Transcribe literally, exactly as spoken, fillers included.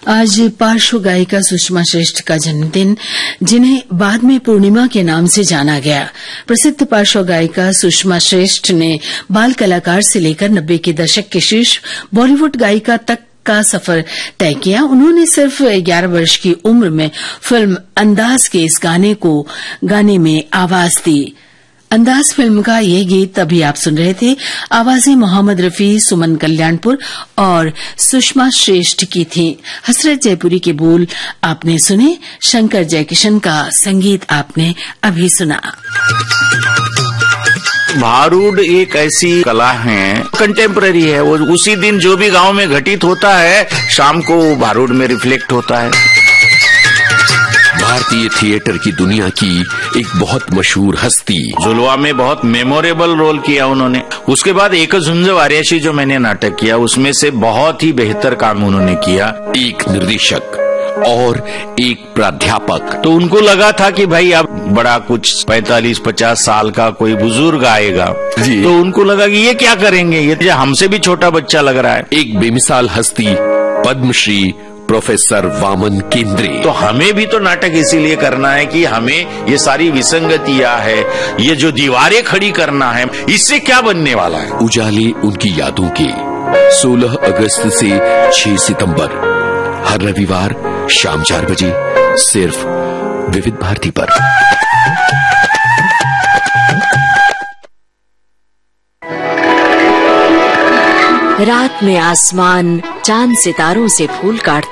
आज पार्श्व गायिका सुषमा श्रेष्ठ का जन्मदिन, जिन्हें बाद में पूर्णिमा के नाम से जाना गया। प्रसिद्ध पार्श्व गायिका सुषमा श्रेष्ठ ने बाल कलाकार से लेकर नब्बे के दशक के शीर्ष बॉलीवुड गायिका तक का सफर तय किया। उन्होंने सिर्फ ग्यारह वर्ष की उम्र में फिल्म अंदाज के इस गाने को गाने में आवाज दी। अंदाज फिल्म का ये गीत अभी आप सुन रहे थे। आवाजें मोहम्मद रफी, सुमन कल्याणपुर और सुषमा श्रेष्ठ की थी। हसरत जयपुरी के बोल आपने सुने। शंकर जयकिशन का संगीत आपने अभी सुना। भारूड एक ऐसी कला है, कंटेम्पररी है। वो उसी दिन जो भी गांव में घटित होता है, शाम को भारूड में रिफ्लेक्ट होता है। भारतीय थिएटर की दुनिया की एक बहुत मशहूर हस्ती, जुलवा में बहुत मेमोरेबल रोल किया उन्होंने। उसके बाद एक झुंझ वारियाशी जो मैंने नाटक किया, उसमें से बहुत ही बेहतर काम उन्होंने किया। एक निर्देशक और एक प्राध्यापक। तो उनको लगा था कि भाई अब बड़ा कुछ पैंतालीस पचास साल का कोई बुजुर्ग आएगा जी। तो उनको लगा कि ये क्या करेंगे, ये हमसे भी छोटा बच्चा लग रहा है। एक बेमिसाल हस्ती, पद्मश्री प्रोफेसर वामन केंद्रे। तो हमें भी तो नाटक इसीलिए करना है कि हमें ये सारी विसंगतियां है, ये जो दीवारें खड़ी करना है, इससे क्या बनने वाला है। उजाले उनकी यादों के सोलह अगस्त से छह सितंबर, हर रविवार शाम चार बजे, सिर्फ विविध भारती पर। रात में आसमान चांद सितारों से फूल काटता